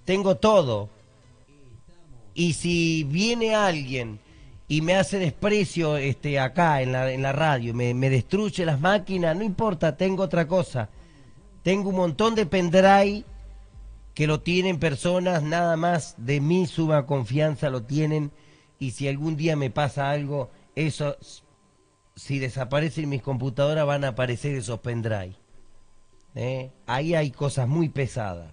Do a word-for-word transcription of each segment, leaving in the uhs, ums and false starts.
tengo todo. Y si viene alguien y me hace desprecio este, acá en la, en la radio, me, me destruye las máquinas, no importa, tengo otra cosa. Tengo un montón de pendrive que lo tienen personas, nada más de mi suma confianza lo tienen, y si algún día me pasa algo, eso, si desaparecen mis computadoras van a aparecer esos pendrive. ¿Eh? Ahí hay cosas muy pesadas.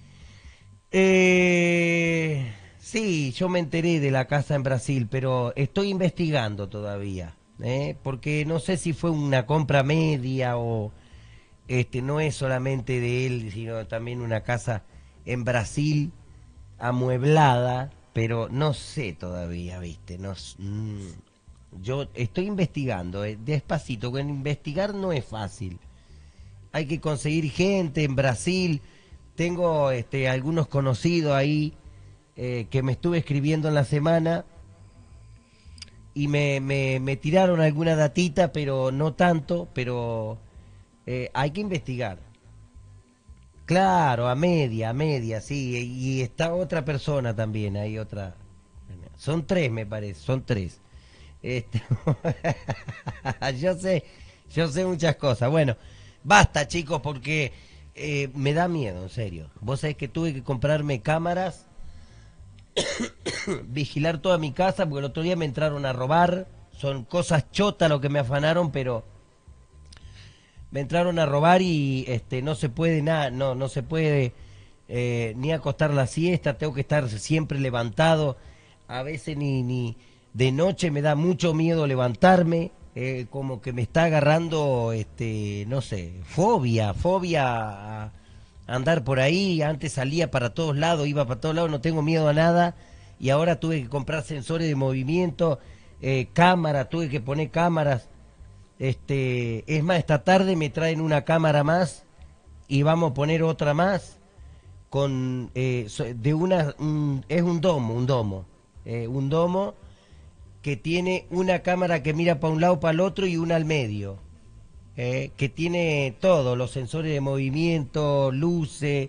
Eh, sí, yo me enteré de la casa en Brasil, pero estoy investigando todavía, ¿eh? Porque no sé si fue una compra media o este no es solamente de él, sino también una casa en Brasil amueblada, pero no sé todavía, ¿viste? No, s- mm, yo estoy investigando, eh, despacito, que investigar no es fácil. Hay que conseguir gente en Brasil. Tengo este, algunos conocidos ahí eh, que me estuve escribiendo en la semana y me, me, me tiraron alguna datita, pero no tanto, pero eh, hay que investigar. Claro, a media, a media, sí. Y está otra persona también, hay otra. Son tres, me parece, son tres. Este, yo sé, yo sé muchas cosas. Bueno, basta, chicos, porque eh, me da miedo, en serio. Vos sabés que tuve que comprarme cámaras, vigilar toda mi casa, porque el otro día me entraron a robar. Son cosas chotas lo que me afanaron, pero me entraron a robar y este no se puede nada, no, no se puede eh, ni acostar la siesta, tengo que estar siempre levantado, a veces ni, ni de noche me da mucho miedo levantarme, eh, como que me está agarrando, este, no sé, fobia, fobia a andar por ahí, antes salía para todos lados, iba para todos lados, no tengo miedo a nada, y ahora tuve que comprar sensores de movimiento, eh, cámara, tuve que poner cámaras, este, es más, esta tarde me traen una cámara más y vamos a poner otra más con eh, so- de una un- es un domo, un domo, eh, un domo que tiene una cámara que mira para un lado, para el otro y una al medio, eh, que tiene todo, los sensores de movimiento, luces,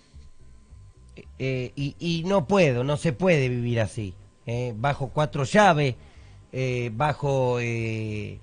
eh, y, y no puedo, no se puede vivir así, eh, bajo cuatro llaves, eh, bajo eh,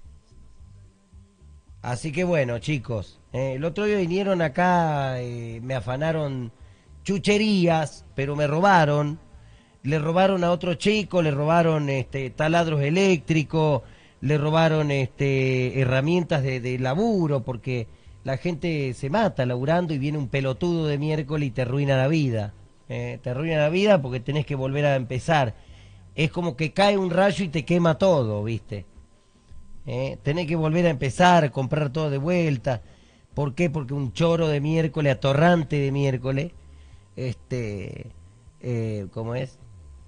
así que bueno, chicos, eh, el otro día vinieron acá, eh, me afanaron chucherías, pero me robaron. Le robaron a otro chico, le robaron este, taladros eléctricos, le robaron este, herramientas de, de laburo, porque la gente se mata laburando y viene un pelotudo de miércoles y te arruina la vida. Eh, te arruina la vida porque tenés que volver a empezar. Es como que cae un rayo y te quema todo, ¿viste? ¿Eh? Tenés que volver a empezar, comprar todo de vuelta. ¿Por qué? Porque un choro de miércoles, atorrante de miércoles, este, eh, ¿cómo es?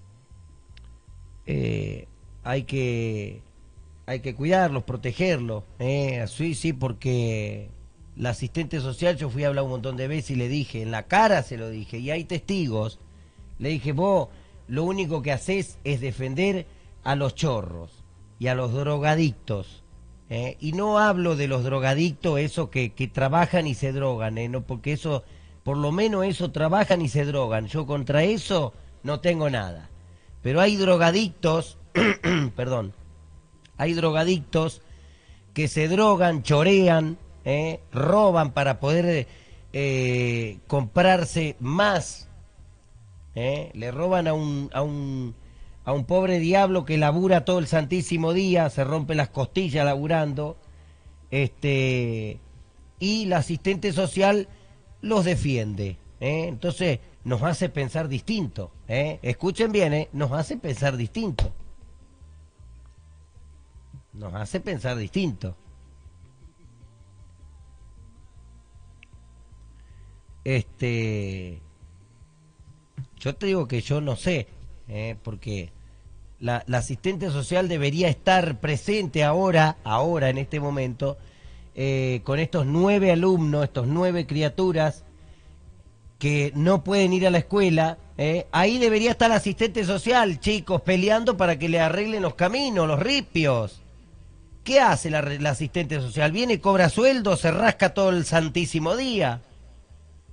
Eh, hay que, hay que cuidarlos, protegerlos, ¿eh? Sí, sí, porque la asistente social, yo fui a hablar un montón de veces y le dije, en la cara se lo dije, y hay testigos, le dije, vos lo único que haces es defender a los chorros y a los drogadictos. ¿Eh? Y no hablo de los drogadictos, esos que, que trabajan y se drogan, ¿eh? No, porque eso, por lo menos eso trabajan y se drogan. Yo contra eso no tengo nada. Pero hay drogadictos, perdón, hay drogadictos que se drogan, chorean, ¿eh? Roban para poder eh, comprarse más, ¿eh? Le roban a un, a un a un pobre diablo que labura todo el santísimo día, se rompe las costillas laburando, este, y la asistente social los defiende, ¿eh? Entonces nos hace pensar distinto, ¿eh? Escuchen bien, ¿eh? Nos hace pensar distinto, nos hace pensar distinto. Este, yo te digo que yo no sé, ¿eh? Porque la, la asistente social debería estar presente ahora, ahora en este momento, eh, con estos nueve alumnos, estos nueve criaturas que no pueden ir a la escuela, ¿eh? Ahí debería estar la asistente social, chicos, peleando para que le arreglen los caminos, los ripios. ¿Qué hace la, la asistente social? Viene, cobra sueldo, se rasca todo el santísimo día.